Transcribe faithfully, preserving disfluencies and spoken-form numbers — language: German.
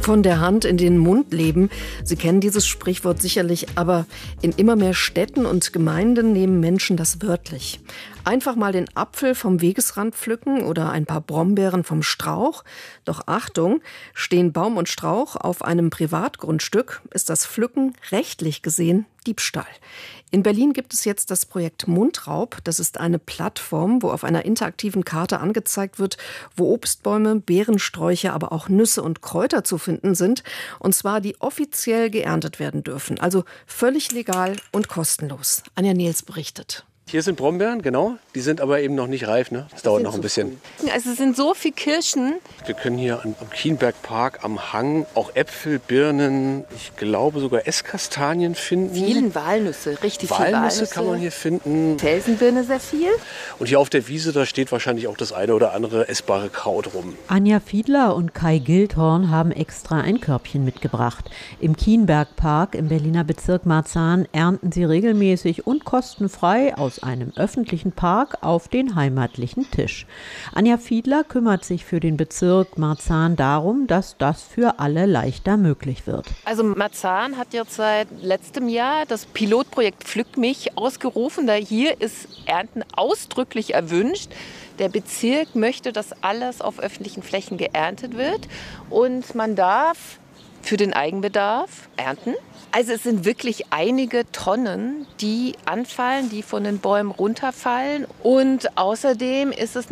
Von der Hand in den Mund leben. Sie kennen dieses Sprichwort sicherlich, aber in immer mehr Städten und Gemeinden nehmen Menschen das wörtlich. Einfach mal den Apfel vom Wegesrand pflücken oder ein paar Brombeeren vom Strauch. Doch Achtung, stehen Baum und Strauch auf einem Privatgrundstück, ist das Pflücken rechtlich gesehen Diebstahl. In Berlin gibt es jetzt das Projekt Mundraub. Das ist eine Plattform, wo auf einer interaktiven Karte angezeigt wird, wo Obstbäume, Beerensträucher, aber auch Nüsse und Kräuter zu finden sind. Und zwar die offiziell geerntet werden dürfen. Also völlig legal und kostenlos. Anja Nils berichtet. Hier sind Brombeeren, genau. Die sind aber eben noch nicht reif, ne? Das dauert noch ein bisschen. Also es sind so viele Kirschen. Wir können hier am Kienbergpark am Hang auch Äpfel, Birnen, ich glaube sogar Esskastanien finden. Vielen Walnüsse, richtig viele Walnüsse. Walnüsse kann man hier finden. Felsenbirne sehr viel. Und hier auf der Wiese, da steht wahrscheinlich auch das eine oder andere essbare Kraut rum. Anja Fiedler und Kai Gildhorn haben extra ein Körbchen mitgebracht. Im Kienbergpark im Berliner Bezirk Marzahn ernten sie regelmäßig und kostenfrei aus einem öffentlichen Park auf den heimatlichen Tisch. Anja Fiedler kümmert sich für den Bezirk Marzahn darum, dass das für alle leichter möglich wird. Also Marzahn hat jetzt seit letztem Jahr das Pilotprojekt Pflück mich ausgerufen. Da hier ist Ernten ausdrücklich erwünscht. Der Bezirk möchte, dass alles auf öffentlichen Flächen geerntet wird und man darf für den Eigenbedarf ernten. Also es sind wirklich einige Tonnen, die anfallen, die von den Bäumen runterfallen. Und außerdem ist es